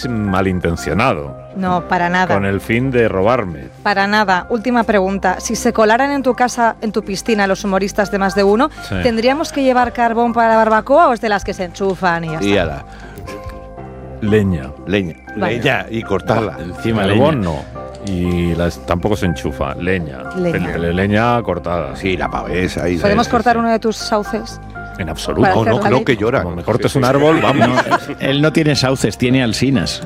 es malintencionado. No, para nada. Con el fin de robarme. Para nada. Última pregunta. Si se colaran en tu casa, en tu piscina, los humoristas de Más de Uno, Sí. ¿tendríamos que llevar carbón para la barbacoa o es de las que se enchufan y ya está? Y ala, Leña. leña. Vale. Leña y cortarla. Encima Carbón no. Y tampoco se enchufa. Leña. Leña. Leña cortada. Sí, la pavesa. Ahí, ¿Podemos sí, cortar sí. uno de tus sauces? En absoluto. Para No, hacer no, la no, ley. que llora. Como me cortes un árbol, vamos. Él no tiene sauces, tiene alsinas.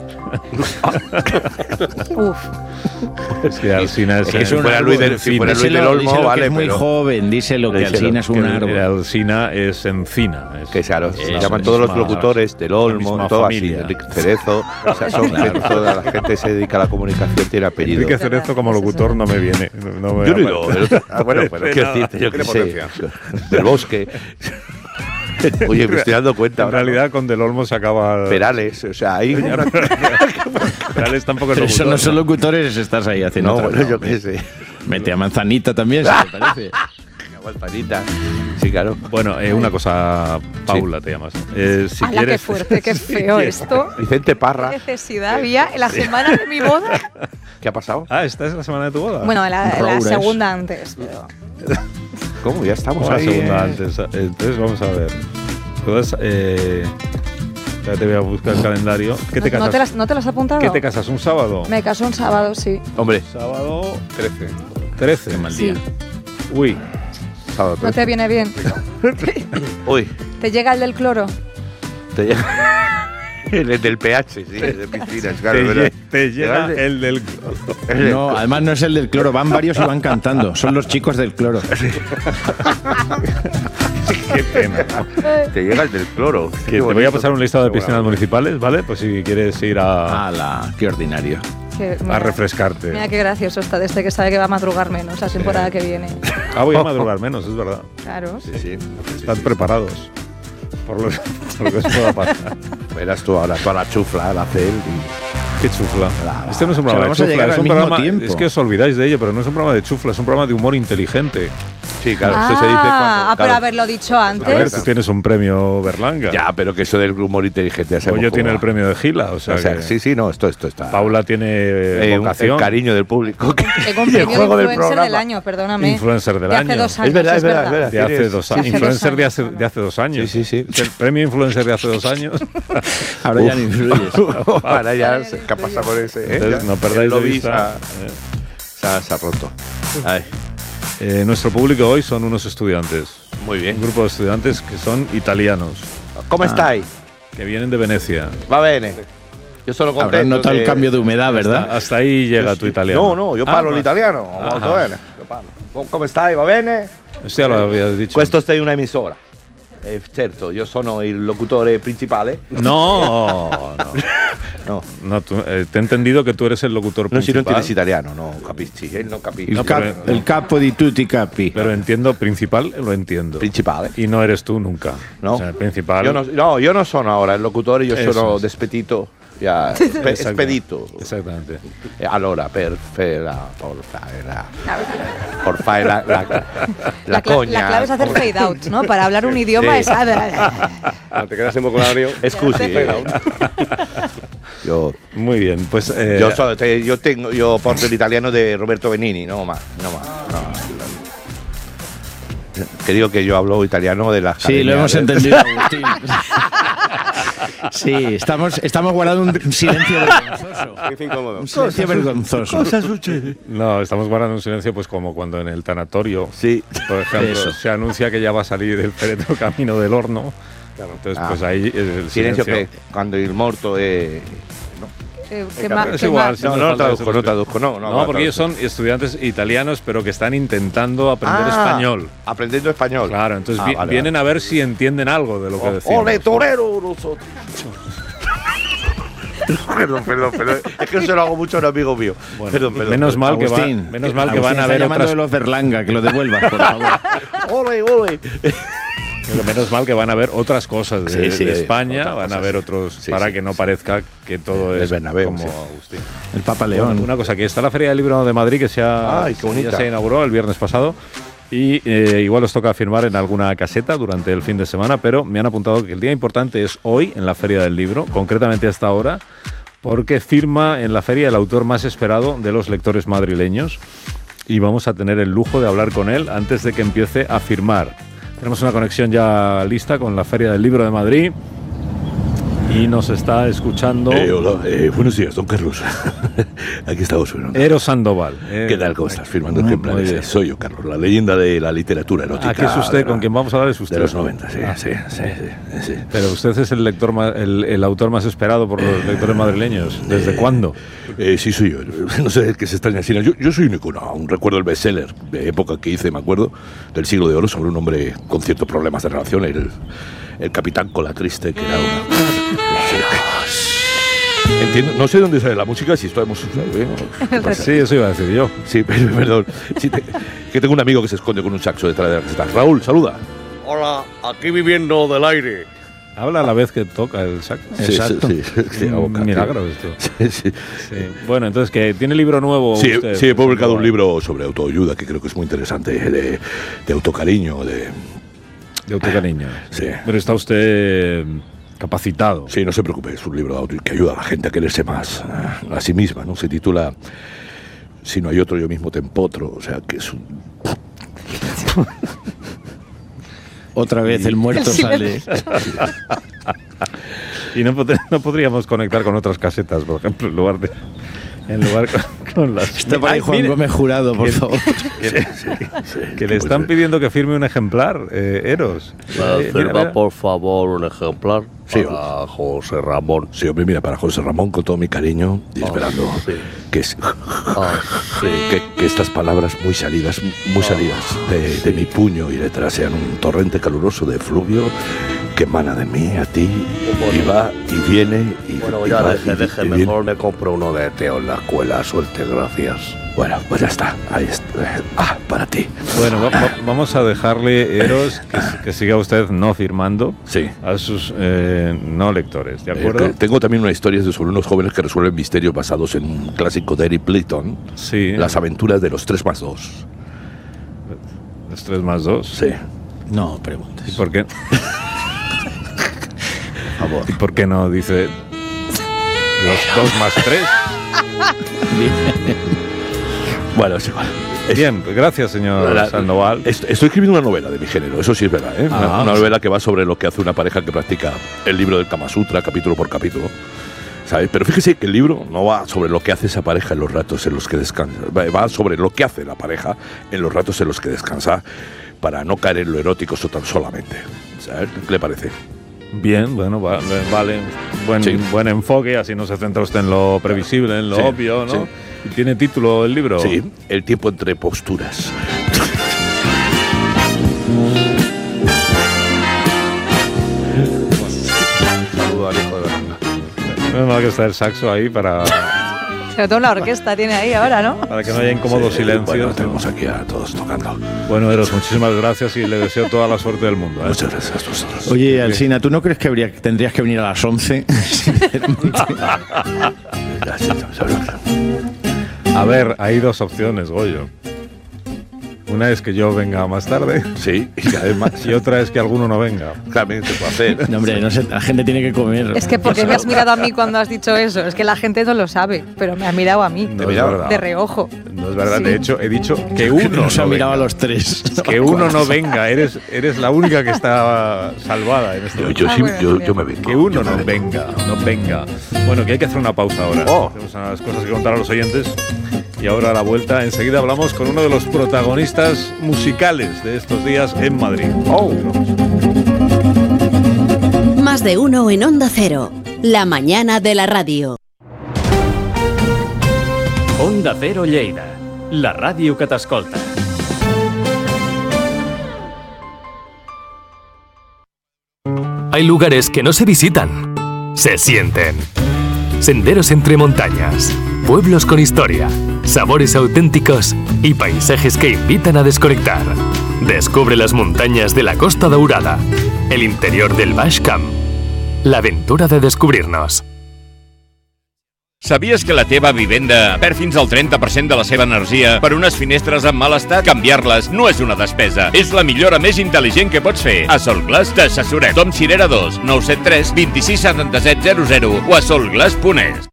Uf. Es que Alsina es... Es que si fuera Luis del Olmo, díselo vale, que es muy pero... joven, díselo que Díselo, alsina es un árbol. Alsina es encina. Que claro, se la llaman todos los misma- locutores del la Olmo, misma todo así, familia. Enrique Cerezo, o sea, son toda la gente que se dedica a la comunicación tiene apellido. Enrique Cerezo como locutor no me viene. No me Yo no va- digo, bueno, pero De quiero nada. decirte, yo Tiene qué sé, potencia. del Bosque. Oye, me estoy dando cuenta En ahora, realidad con Del Olmo se acaba... ¿no? Perales, o sea, ahí... Perales tampoco es Pero eso locutor, no son locutores, estás ahí haciendo No, otra bueno, cosa. yo qué sé. Mete a Manzanita también, si te parece. Manzanita. Sí, claro. Bueno, una cosa, Paula te llamas. Si ¡Hala, qué quieres... fuerte, qué feo esto! Vicente ¿Qué Parra, necesidad había en la semana de mi boda? ¿qué ha pasado? Ah, ¿esta es la semana de tu boda? Bueno, la Roures. segunda antes, pero... ¿Cómo? Ya estamos la ahí. segunda antes. Entonces vamos a ver. Todas, ya te voy a buscar el calendario. ¿Qué te casas? ¿No te las has apuntado? ¿Qué te casas? ¿Un sábado? Me caso un sábado, sí. Hombre, Sábado 13. 13. Qué mal Sí. día. Uy. sábado ¿No 13. te viene bien? Uy, ¿Te llega el del cloro? te llega... El del pH, sí, el de piscinas, claro, ¿verdad? te llega Llega el del... No, además no es el del cloro, van varios y van cantando. Son los chicos del cloro. Qué pena. Te llega el del cloro. Que te voy a pasar un listado de piscinas municipales, ¿vale? Pues si quieres ir a ¡Hala! ¡Qué ordinario! refrescarte. Mira qué gracioso está desde que sabe que va a madrugar menos la temporada que viene. Ah, voy a madrugar menos, es verdad. Claro. Sí, sí. Están preparados. Por lo que os pueda pasar. Verás tú ahora toda la chufla, la cel y... Qué chufla. Este no es un programa de vamos a chufla, llegar es al un mismo programa. tiempo. Es que os olvidáis de ello, pero no es un programa de chufla, es un programa de humor inteligente. Sí, claro, eso se dice cuando... Pero claro. haberlo dicho A ver, antes. tú tienes un premio Berlanga. Ya, pero que eso del humor inteligente ya sabemos Pollo cómo tiene va. el premio de Gila, o sea, O sea, que sí, no, esto está... Paula tiene vocación. el cariño del público. Tengo un Y el premio juego de del influencer programa. del año, perdóname. Influencer del de año. hace 2 años. Es verdad, es verdad, es verdad. De hace Tienes- 2 años. sí, sí. Influencer Hace 2 de hace 2 años. Sí, sí, sí. El premio influencer de hace 2 años. Ahora ya no influyes. Ahora ya se pasa por ese. Entonces, no perdáis El de lobby vista. se ha roto. Ay, Nuestro público hoy son unos estudiantes. muy Un bien. grupo de estudiantes que son italianos, ¿Cómo estáis? que vienen de Venecia. Va bene. Yo solo Habrás contento notado el cambio de humedad, ¿verdad? Hasta ahí llega tu italiano. No, io parlo Ah, l'italiano, molto Ah. bene. Io parlo. Come stai? Va bene? Esto ya lo habías dicho. Questo sei una emisora. Certo, io sono il locutore principale. No, No, no te he entendido que tú eres el locutor non si non principal. entiendes italiano, no capisci, non capisci. El capo di tutti i capi. Pero entiendo principal, lo entiendo. Principale. Y no eres tú nunca. No. O sea, el principal. Io non sono ora il locutore, io Eso sono es. despedito. Ya, Exacto. expedito. Exactamente. Allora, per fare la cogna. La clave es hacer fade out, ¿no? Para hablar un idioma Sí. es... Te quedas en vocabulario. Scusi. Io Muy bien, pues. io porto l'italiano de Roberto Benigni, no más. Que digo que yo hablo italiano de las Sí, lo hemos entendido, Agustín. Sí, estamos guardando un silencio vergonzoso. Qué incómodo. Un silencio vergonzoso. No, estamos guardando un silencio, pues como cuando en el tanatorio, Sí. por ejemplo, Eso. se anuncia que ya va a salir el féretro camino del horno. Entonces, pues ahí el Silencio silencio. che quando il morto è... Es igual, si No, hace no falta traduzco, eso, no traduzco, no. No, porque ellos son estudiantes italianos, pero que están intentando aprender Ah, español. Aprendiendo español. Claro, entonces Vale, vienen a ver si entienden algo de lo que decimos. ¡Ole, torero! Nosotros. Perdón. Es que se lo hago mucho a un amigo mío. Bueno, Perdón. menos mal que Agustín, van Agustín, a está ver llamando otras. de los Berlanga, que lo devuelvas, por favor. ¡Ole! Menos mal que van a ver otras cosas de, Sí, de España, otras van a cosas. ver otros Sí, para sí, que no sí. parezca que todo El es Bernabéu, como sí. Agustín. El Papa Bueno, León. una cosa, que está la Feria del Libro de Madrid, que Ay, qué bonita. ya se inauguró el viernes pasado. Y igual os toca firmar en alguna caseta durante el fin de semana, pero me han apuntado que el día importante es hoy en la Feria del Libro, concretamente a esta hora, porque firma en la feria el autor más esperado de los lectores madrileños y vamos a tener el lujo de hablar con él antes de que empiece a firmar. Tenemos una conexión ya lista con la Feria del Libro de Madrid y nos está escuchando... Hola, buenos días, don Carlos. Aquí estamos. Eros Sandoval. ¿Qué tal? ¿Cómo estás? Firmando ejemplares. Soy yo, Carlos, la leyenda de la literatura erótica. Aquí es usted, con quien vamos a hablar es usted. De los 90, sí. Pero usted es el lector, el autor más esperado por los lectores madrileños. ¿Desde cuándo? Sí, soy yo. No sé qué se extraña decir. Yo soy un icono. Aún recuerdo el bestseller de época que hice, me acuerdo, del Siglo de Oro, sobre un hombre con ciertos problemas de relación, el capitán Colatriste, que era una... Entiendo, no sé dónde sale la música, si estamos... Sí, eso iba a decir yo. Sí, perdón. Sí, que tengo un amigo que se esconde con un saxo detrás de la caseta. Raúl, saluda. Hola, aquí viviendo del aire. Habla a la vez que toca el saxo. Sí, exacto. Sí, un milagro esto. Sí. Bueno, entonces, ¿que tiene libro nuevo? Sí, usted? Sí, he publicado un libro sobre autoayuda que creo que es muy interesante, de autocariño, de autocariño. Sí. Pero está usted capacitado. Sí, no se preocupe, es un libro que ayuda a la gente a quererse más a sí misma, ¿no? Se titula Si no hay otro, yo mismo te empotro, o sea, que es un... Otra vez el muerto sale. Y no podríamos conectar con otras casetas, por ejemplo, en lugar con las... Está para Juan Gómez Jurado, por favor. Que le están pidiendo que firme un ejemplar, Eros. Firma, por favor, un ejemplar para José Ramón. Sí, hombre, mira, para José Ramón, con todo mi cariño, y esperando que estas palabras muy salidas de mi puño y letra sean un torrente caluroso de fluvio que emana de mí a ti, y va y viene y... Bueno, ya deje, mejor me compro uno de Teo en la escuela, suerte, gracias. Bueno, pues ya está, ahí está. Para ti. Bueno, vamos a dejarle, Eros, que siga usted no firmando a sus no lectores, ¿de acuerdo? Tengo también una historia sobre unos jóvenes que resuelven misterios basados en un clásico de Eric Clayton, Las aventuras de los 3+2. ¿Los 3+2? Sí. No preguntes. ¿Y por qué? ¿Y por qué no dice los 2+3? Bueno, es igual. Bien, gracias, señor Sandoval. Estoy escribiendo una novela de mi género, eso sí es verdad, ¿eh? Una novela que va sobre lo que hace una pareja que practica el libro del Kama Sutra, capítulo por capítulo, ¿sabes? Pero fíjese que el libro no va sobre lo que hace esa pareja en los ratos en los que descansa, va sobre lo que hace la pareja en los ratos en los que descansa, para no caer en lo erótico tan solamente, ¿sabes? ¿Qué le parece? Bien, bueno, vale. Buen enfoque, así no se centra usted en lo previsible, en lo obvio, ¿no? Sí. ¿Tiene título el libro? Sí, El tiempo entre posturas. Saluda al hijo de Veranga. Menos mal que está el saxo ahí para... Sobre todo la orquesta tiene ahí ahora, ¿no? Para que no haya incómodos silencios. Bueno, tenemos aquí a todos tocando. Bueno, Eros, muchísimas gracias y le deseo toda la suerte del mundo. Muchas gracias a vosotros. Oye, Alsina, ¿tú no crees que tendrías que venir a las 11? A ver, hay dos opciones, Goyo. Una es que yo venga más tarde. Sí, y además. Y otra es que alguno no venga. También se puede hacer. No, hombre, no sé, la gente tiene que comer. Es que porque me has mirado a mí cuando has dicho eso. Es que la gente no lo sabe, pero me ha mirado a mí. No es verdad. De reojo. No es verdad. Sí. De hecho, he dicho que uno nos ha mirado venga. A los tres. Que uno no venga. Eres la única que está salvada en este momento. Yo me vengo. Que uno no venga. Bueno, que hay que hacer una pausa ahora. Tenemos unas cosas que contar a los oyentes. Y ahora a la vuelta, enseguida hablamos con uno de los protagonistas musicales de estos días en Madrid. Más de uno en Onda Cero. La mañana de la radio. Onda Cero Lleida. La ràdio que t'escolta. Hay lugares que no se visitan, se sienten. Senderos entre montañas, pueblos con historia, sabores auténticos y paisajes que invitan a desconectar. Descubre las montañas de la Costa Daurada, el interior del Baix Camp. La aventura de descobrir-nos. Sabies que la teva vivenda perd fins al 30% de la seva energia per unes finestres en mal estat? Canviar-les no és una despesa, és la millora més intel·ligent que pots fer. A Solglass t'assessorem. Tom Cirera 2, 973 26 77 00 o a solglass.es.